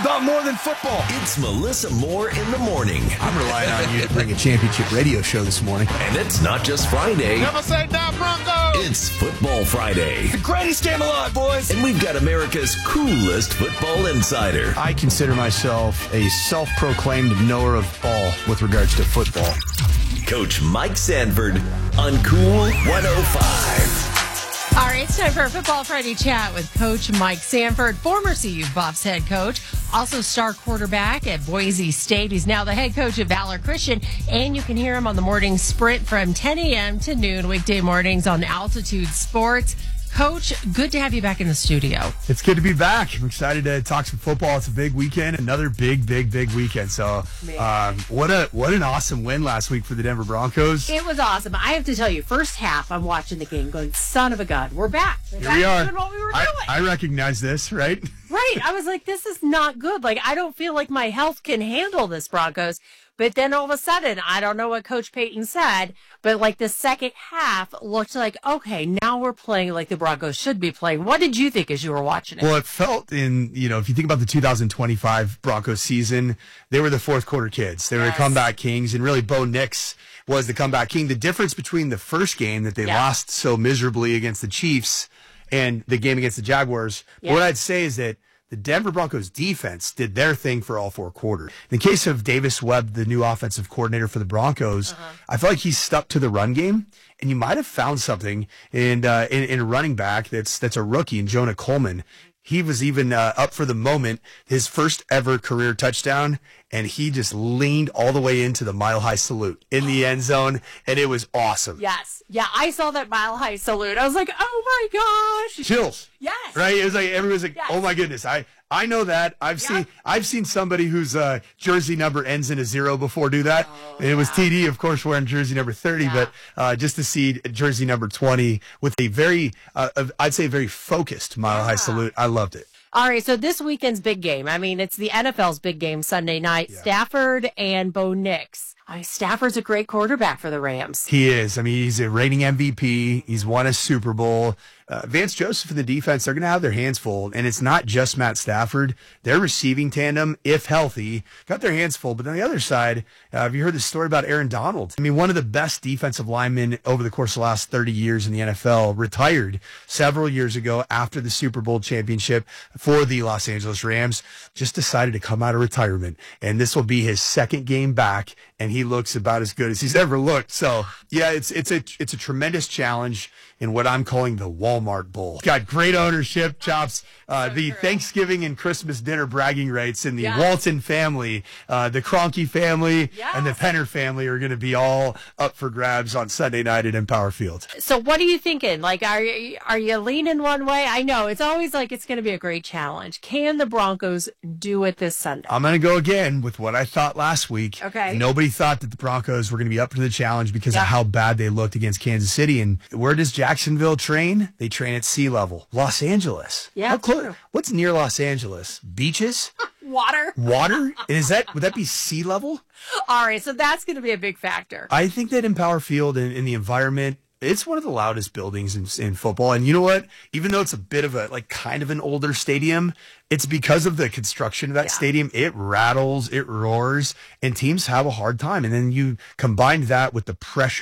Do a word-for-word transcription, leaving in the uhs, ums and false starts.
about more than football. It's Melissa Moore in the morning. I'm relying on you to bring a championship radio show this morning. And it's not just Friday. Never say die, Broncos! It's Football Friday. The greatest game alive, boys. And we've got America's coolest football insider. I consider myself a self-proclaimed knower of ball with regards to football. Coach Mike Sanford on Cool one oh five. All right, it's time for a Football Friday chat with Coach Mike Sanford, former C U Buffs head coach, also star quarterback at Boise State. He's now the head coach at Valor Christian, and you can hear him on the morning sprint from ten a.m. to noon, weekday mornings on Altitude Sports. Coach, good to have you back in the studio. It's good to be back. I'm excited to talk some football. It's a big weekend, another big, big, big weekend. So, um, what a what an awesome win last week for the Denver Broncos. It was awesome. I have to tell you, first half, I'm watching the game going, son of a gun, we're back. We're Here back we are. doing what we were I, doing. I recognize this, right? Right. I was like, this is not good. Like, I don't feel like my health can handle this, Broncos. But then all of a sudden, I don't know what Coach Payton said, but like the second half looked like, okay, now we're playing like the Broncos should be playing. What did you think as you were watching it? Well, it felt in, you know, if you think about the two thousand twenty-five Broncos season, they were the fourth quarter kids. They were Yes. the comeback kings, and really Bo Nix was the comeback king. The difference between the first game that they Yeah. lost so miserably against the Chiefs and the game against the Jaguars, Yeah. what I'd say is that the Denver Broncos defense did their thing for all four quarters. In the case of Davis Webb, the new offensive coordinator for the Broncos, uh-huh. I feel like he's stuck to the run game, and you might have found something in, uh, in, in a running back that's, that's a rookie in Jonah Coleman. He was even uh, up for the moment, his first ever career touchdown, and he just leaned all the way into the Mile High Salute in the end zone, and it was awesome. Yes. Yeah, I saw that Mile High Salute. I was like, oh my gosh. Chills. Yes. Right? It was like everyone's like, Yes. oh my goodness, I I know that. I've Yeah. seen I've seen somebody whose uh, jersey number ends in a zero before do that. Oh, and it was yeah. T D, of course, wearing jersey number thirty, Yeah. but uh, just to see jersey number twenty with a very, uh, of- I'd say, very focused Mile High Yeah. Salute. I loved it. All right, so this weekend's big game. I mean, it's the N F L's big game Sunday night. Yeah. Stafford and Bo Nix. I mean, Stafford's a great quarterback for the Rams. He is. I mean, he's a reigning M V P. He's won a Super Bowl. Uh, Vance Joseph and the defense, they're going to have their hands full. And it's not just Matt Stafford. Their receiving tandem, if healthy, got their hands full. But on the other side, uh, have you heard the story about Aaron Donald? I mean, one of the best defensive linemen over the course of the last thirty years in the N F L, retired several years ago after the Super Bowl championship for the Los Angeles Rams, just decided to come out of retirement. And this will be his second game back, and he looks about as good as he's ever looked. So, yeah, it's it's a it's a tremendous challenge in what I'm calling the Walmart Bowl. Got great ownership, chops, uh, So the true. Thanksgiving and Christmas dinner bragging rights, and the Yes. Walton family, uh, the Kroenke family, and the Yes. Penner family are going to be all up for grabs on Sunday night at Empower Field. So what are you thinking? Like, are you, are you leaning one way? I know it's always like it's going to be a great challenge. Can the Broncos do it this Sunday? I'm going to go again with what I thought last week. Okay. Nobody thought that the Broncos were going to be up to the challenge because Yeah. of how bad they looked against Kansas City. And where does Jacksonville train? They train at sea level. Los Angeles. Yeah, How close? true. What's near Los Angeles? Beaches? Water. Water? Is that, would that be sea level? All right, so that's going to be a big factor. I think that Empower Field and, and the environment, it's one of the loudest buildings in, in football. And you know what? Even though it's a bit of a, like, kind of an older stadium, it's because of the construction of that Yeah. stadium. It rattles, it roars, and teams have a hard time. And then you combine that with the pressure